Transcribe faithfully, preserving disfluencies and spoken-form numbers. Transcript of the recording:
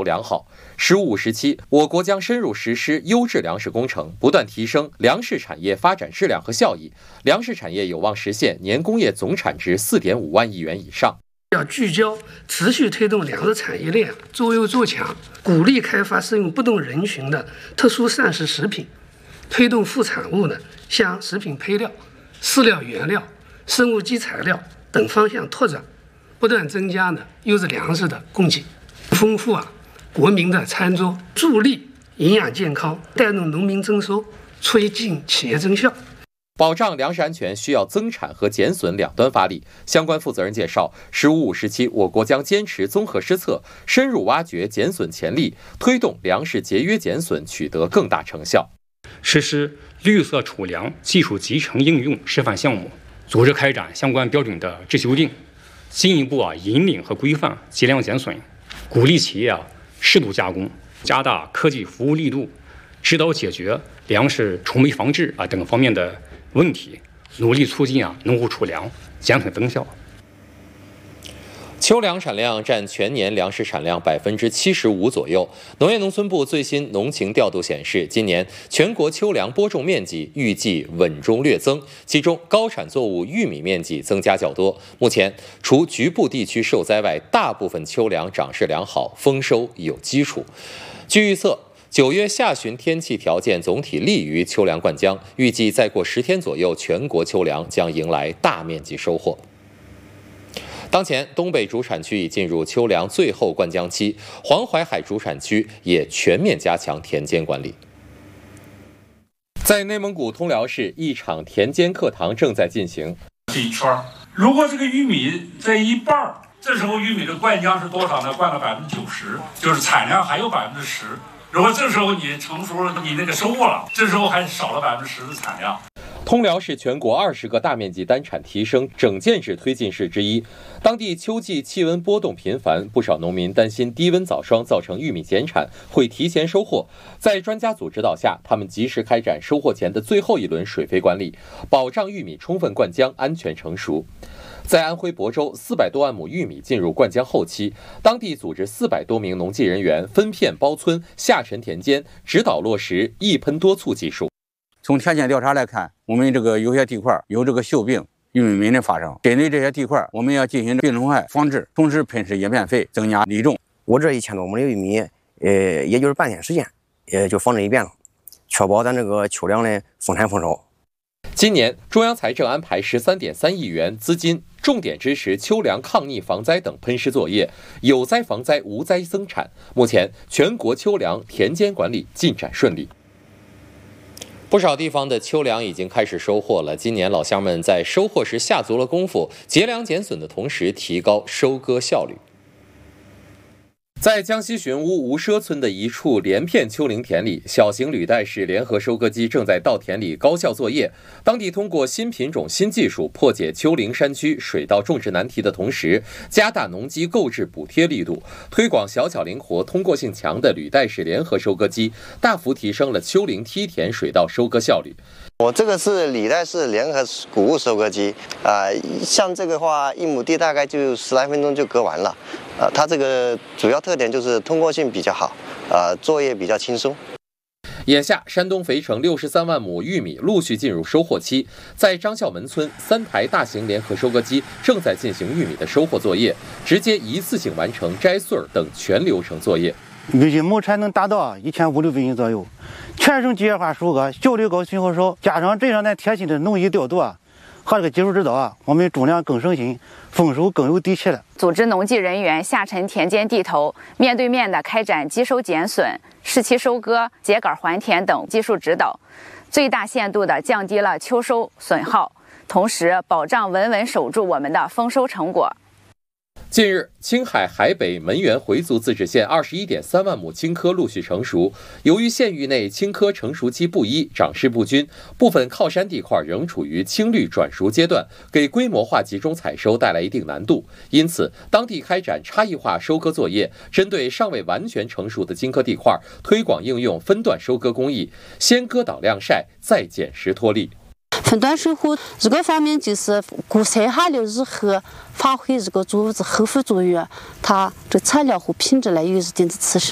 良好。十五时期，我国将深入实施优质粮食工程，不断提升粮食产业发展质量和效益，粮食产业有望实现年工业总产值 四点五万亿元以上。 要聚焦持续推动粮食产业链做优做强，鼓励开发适用不同人群的特殊膳食食品，推动副产物呢向食品配料、饲料原料、生物基材料等方向拓展，不断增加呢优质粮食的供给，丰富啊国民的餐桌，助力营养健康，带动农民增收，促进企业增效。 保障粮食安全需要增产和减损两端发力。相关负责人介绍，十五五时期，我国将坚持综合施策，深入挖掘减损潜力，推动粮食节约减损取得更大成效。 实施绿色储粮技术集成应用示范项目，组织开展相关标准的制修订，进一步啊引领和规范节粮减损，鼓励企业啊适度加工，加大科技服务力度，指导解决粮食储煤防治啊等方面的问题，努力促进啊农户储粮，减损增效。 秋粮产量占全年粮食产量百分之七十五左右。农业农村部最新农情调度显示，今年全国秋粮播种面积预计稳中略增，其中高产作物玉米面积增加较多。目前，除局部地区受灾外，大部分秋粮长势良好，丰收有基础。据预测，九月下旬天气条件总体利于秋粮灌浆，预计再过十天左右，全国秋粮将迎来大面积收获。当前，东北主产区已进入秋粮最后灌浆期，黄淮海主产区也全面加强田间管理。在内蒙古通辽市，一场田间课堂正在进行。 这一圈，如果这个玉米在一半，这时候玉米的灌浆是多少呢？灌了百分之九十，就是产量还有百分之十。如果这时候你成熟了，你那个收获了，这时候还少了百分之十的产量。 通辽是全国二十个大面积单产提升整建制推进市之一。当地秋季气温波动频繁，不少农民担心低温早霜造成玉米减产，会提前收获。在专家组指导下，他们及时开展收获前的最后一轮水肥管理，保障玉米充分灌浆、安全成熟。在安徽亳州，四百多万亩玉米进入灌浆后期，当地组织四百多名农技人员分片包村、下沉田间，指导落实一喷多促技术。 从田间调查来看，我们这个有些地块有这个锈病、玉米霉的发生，针对这些地块，我们要进行病虫害防治，同时喷施叶片肥，增加粒种。 我这一千多亩的玉米，呃，也就是半天时间，也就防治一遍了，确保咱这个秋粮的丰产丰收。 今年，中央财政安排十三点三亿元资金，重点支持秋粮抗逆防灾等喷施作业，有灾防灾，无灾增产。目前，全国秋粮田间管理进展顺利。不少地方的秋粮已经开始收获了。今年老乡们在收获时下足了功夫，节粮减损的同时提高收割效率。在江西寻乌吴奢村的一处连片丘陵田里，小型履带式联合收割机正在稻田里高效作业。当地通过新品种、新技术破解丘陵山区水稻种植难题的同时，加大农机购置补贴力度，推广小巧灵活、通过性强的履带式联合收割机，大幅提升了丘陵梯田水稻收割效率。 我这个是履带式联合谷物收割机，啊、呃，像这个话，一亩地大概就十来分钟就割完了，呃，它这个主要特点就是通过性比较好，呃，作业比较轻松。 眼下，山东肥城六十三万亩玉米陆续进入收获期，在张孝门村，三台大型联合收割机正在进行玉米的收获作业，直接一次性完成摘穗等全流程作业。 预计亩产能达到一千五百斤左右，全省机械化收割，效率高，损耗少，加上这样的贴心的农艺调度啊和这个技术指导啊，我们种粮更省心，丰收更有底气了。 组织农技人员下沉田间地头，面对面的开展机收减损、适期收割、秸秆还田等技术指导，最大限度地降低了秋收损耗，同时保障稳稳守住我们的丰收成果。 近日，青海海北门源回族自治县二十一点三万亩青稞陆续成熟。由于县域内青稞成熟期不一、长势不均，部分靠山地块仍处于青绿转熟阶段，给规模化集中采收带来一定难度。因此，当地开展差异化收割作业，针对尚未完全成熟的青稞地块，推广应用分段收割工艺，先割倒晾晒，再捡拾脱粒。 分段收获这个方面就是固晒下了日后发挥这个作物的后复作用，它这材料和品质呢有一定的提升。